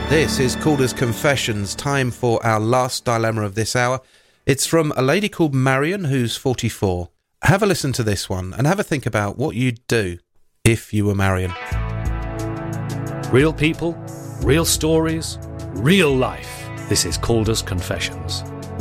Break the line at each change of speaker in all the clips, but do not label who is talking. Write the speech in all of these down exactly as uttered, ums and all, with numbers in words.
This is Calder's Confessions, time for our last dilemma of this hour. It's from a lady called Marion, who's forty-four. Have a listen to this one and have a think about what you'd do if you were Marion.
Real people, real stories, real life. This is Calder's Confessions.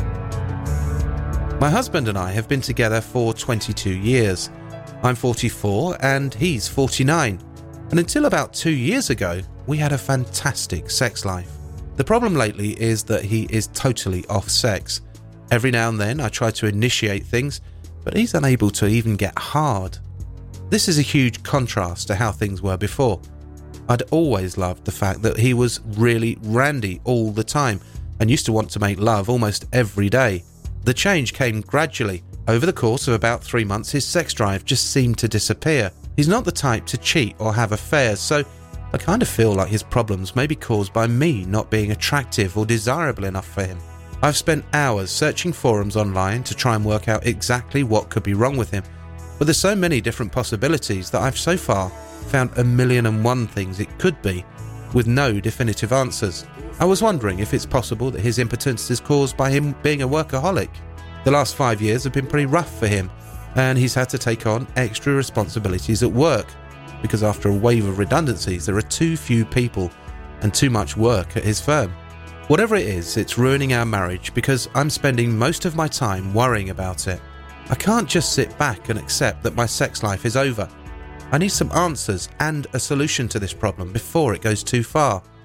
My husband and I have been together for twenty-two years. I'm forty-four and he's forty-nine. And until about two years ago, we had a fantastic sex life. The problem lately is that he is totally off sex. Every now and then I try to initiate things, but he's unable to even get hard. This is a huge contrast to how things were before. I'd always loved the fact that he was really randy all the time and used to want to make love almost every day. The change came gradually. Over the course of about three months, his sex drive just seemed to disappear. He's not the type to cheat or have affairs, so I kind of feel like his problems may be caused by me not being attractive or desirable enough for him. I've spent hours searching forums online to try and work out exactly what could be wrong with him, but there's so many different possibilities that I've so far found a million and one things it could be, with no definitive answers. I was wondering if it's possible that his impotence is caused by him being a workaholic. The last five years have been pretty rough for him, and he's had to take on extra responsibilities at work, because after a wave of redundancies, there are too few people and too much work at his firm. Whatever it is, it's ruining our marriage because I'm spending most of my time worrying about it. I can't just sit back and accept that my sex life is over. I need some answers and a solution to this problem before it goes too far.